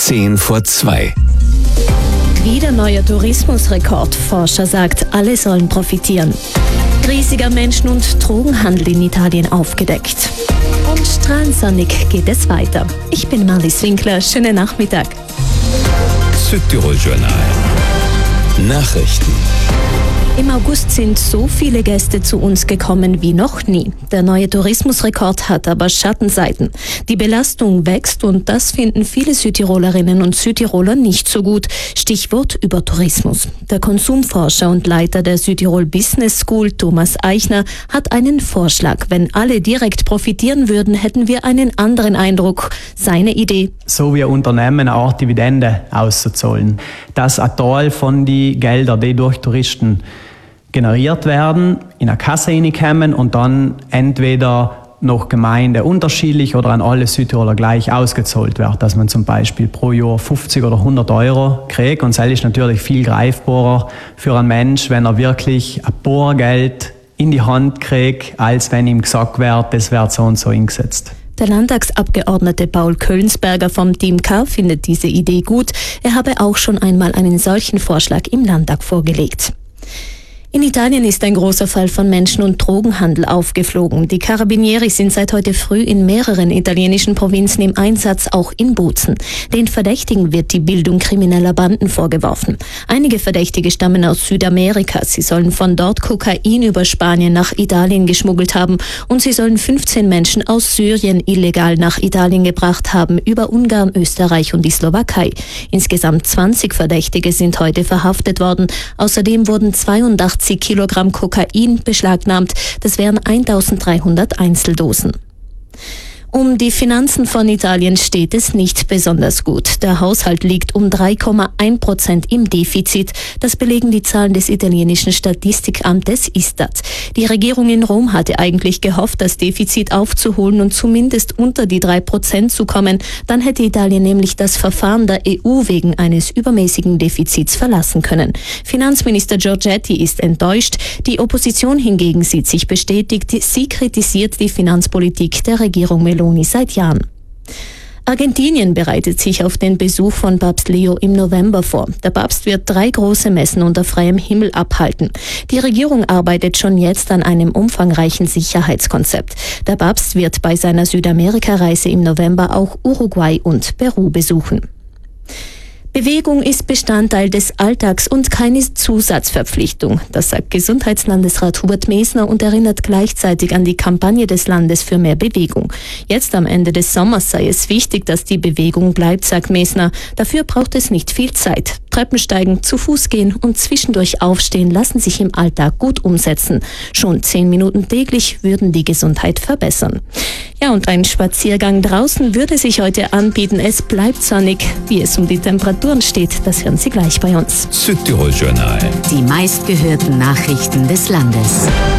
10:10. Wieder neuer Tourismusrekord. Forscher sagt, alle sollen profitieren. Riesiger Menschen- und Drogenhandel in Italien aufgedeckt. Und strahlensonnig geht es weiter. Ich bin Marlies Winkler. Schönen Nachmittag. Südtirol Journal. Nachrichten. Im August sind so viele Gäste zu uns gekommen wie noch nie. Der neue Tourismusrekord hat aber Schattenseiten. Die Belastung wächst und das finden viele Südtirolerinnen und Südtiroler nicht so gut. Stichwort Übertourismus. Der Konsumforscher und Leiter der Südtirol Business School, Thomas Eichner, hat einen Vorschlag. Wenn alle direkt profitieren würden, hätten wir einen anderen Eindruck. Seine Idee: So wie Unternehmen eine Art Dividende auszuzahlen. Dass ein Teil von den Geldern, die durch Touristen generiert werden, in eine Kasse reinkommen und dann entweder nach Gemeinde unterschiedlich oder an alle Südtiroler gleich ausgezahlt wird. Dass man zum Beispiel pro Jahr 50 oder 100 Euro kriegt. Und das ist natürlich viel greifbarer für einen Mensch, wenn er wirklich ein paar Geld in die Hand kriegt, als wenn ihm gesagt wird, das wird so und so eingesetzt. Der Landtagsabgeordnete Paul Kölnsberger vom Team K findet diese Idee gut. Er habe auch schon einmal einen solchen Vorschlag im Landtag vorgelegt. In Italien ist ein großer Fall von Menschen- und Drogenhandel aufgeflogen. Die Carabinieri sind seit heute früh in mehreren italienischen Provinzen im Einsatz, auch in Bozen. Den Verdächtigen wird die Bildung krimineller Banden vorgeworfen. Einige Verdächtige stammen aus Südamerika. Sie sollen von dort Kokain über Spanien nach Italien geschmuggelt haben und sie sollen 15 Menschen aus Syrien illegal nach Italien gebracht haben, über Ungarn, Österreich und die Slowakei. Insgesamt 20 Verdächtige sind heute verhaftet worden. Außerdem wurden 82 Kilogramm Kokain beschlagnahmt. Das wären 1300 Einzeldosen. Um die Finanzen von Italien steht es nicht besonders gut. Der Haushalt liegt um 3,1% im Defizit. Das belegen die Zahlen des italienischen Statistikamtes Istat. Die Regierung in Rom hatte eigentlich gehofft, das Defizit aufzuholen und zumindest unter die 3% zu kommen. Dann hätte Italien nämlich das Verfahren der EU wegen eines übermäßigen Defizits verlassen können. Finanzminister Giorgetti ist enttäuscht. Die Opposition hingegen sieht sich bestätigt. Sie kritisiert die Finanzpolitik der Regierung Meloni seit Jahren. Argentinien bereitet sich auf den Besuch von Papst Leo im November vor. Der Papst wird 3 große Messen unter freiem Himmel abhalten. Die Regierung arbeitet schon jetzt an einem umfangreichen Sicherheitskonzept. Der Papst wird bei seiner Südamerika-Reise im November auch Uruguay und Peru besuchen. Bewegung ist Bestandteil des Alltags und keine Zusatzverpflichtung. Das sagt Gesundheitslandesrat Hubert Mesner und erinnert gleichzeitig an die Kampagne des Landes für mehr Bewegung. Jetzt am Ende des Sommers sei es wichtig, dass die Bewegung bleibt, sagt Mesner. Dafür braucht es nicht viel Zeit. Treppen steigen, zu Fuß gehen und zwischendurch aufstehen lassen sich im Alltag gut umsetzen. Schon 10 Minuten täglich würden die Gesundheit verbessern. Ja, und ein Spaziergang draußen würde sich heute anbieten. Es bleibt sonnig. Wie es um die Temperaturen steht, das hören Sie gleich bei uns. Südtirol Journal. Die meistgehörten Nachrichten des Landes.